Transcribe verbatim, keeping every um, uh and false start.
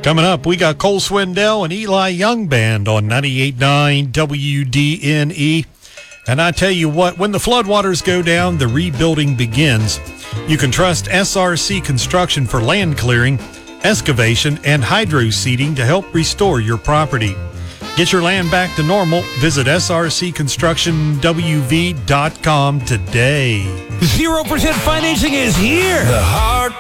Coming up, we got Cole Swindell and Eli Young Band on ninety-eight point nine W D N E. And I tell you what, when the floodwaters go down, the rebuilding begins. You can trust S R C Construction for land clearing, excavation, and hydro seeding to help restore your property. Get your land back to normal. Visit S R C construction W V dot com today. zero percent financing is here. The hard